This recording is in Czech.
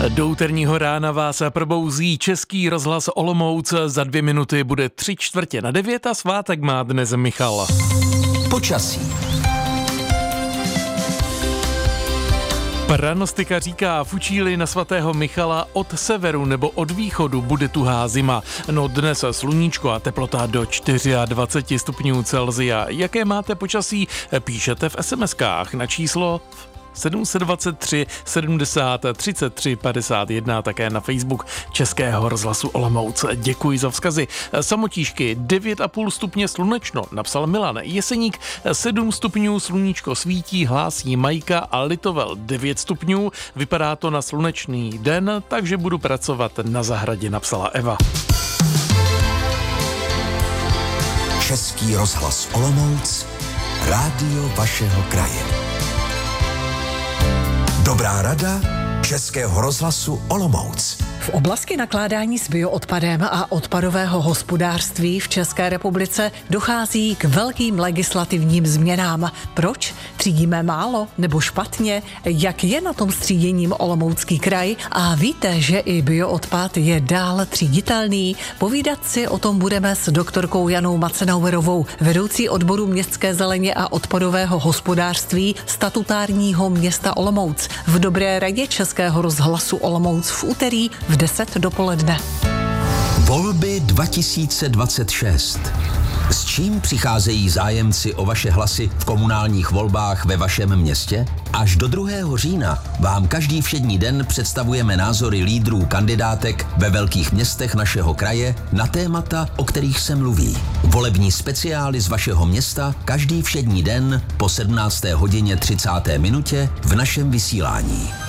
Do úterního rána vás probouzí Český rozhlas Olomouc. Za 2 minuty bude 8:45 a svátek má dnes Michal. Počasí. Pranostika říká, fučí-li na svatého Michala od severu nebo od východu, bude tuhá zima. No dnes sluníčko a teplota do 24 stupňů Celsia. Jaké máte počasí, píšete v SMS-kách na číslo 723 70 33 51, také na Facebook Českého rozhlasu Olomouc. Děkuji za vzkazy. Samotíšky 9,5 stupně slunečno, napsal Milan. Jeseník 7 stupňů, sluníčko svítí, hlásí Majka a Litovel 9 stupňů. Vypadá to na slunečný den, takže budu pracovat na zahradě, napsala Eva. Český rozhlas Olomouc, rádio vašeho kraje. Dobrá rada Českého rozhlasu Olomouc. V oblasti nakládání s bioodpadem a odpadového hospodářství v České republice dochází k velkým legislativním změnám. Proč? Třídíme málo nebo špatně? Jak je na tom s tříděním Olomoucký kraj? A víte, že i bioodpad je dál tříditelný? Povídat si o tom budeme s doktorkou Janou Macenauerovou, vedoucí odboru městské zeleně a odpadového hospodářství statutárního města Olomouc. V Dobré radě Českého rozhlasu Olomouc v úterý v 10 dopoledne. Volby 2026. S čím přicházejí zájemci o vaše hlasy v komunálních volbách ve vašem městě? Až do 2. října vám každý všední den představujeme názory lídrů kandidátek ve velkých městech našeho kraje na témata, o kterých se mluví. Volební speciály z vašeho města každý všední den po 17:30 v našem vysílání.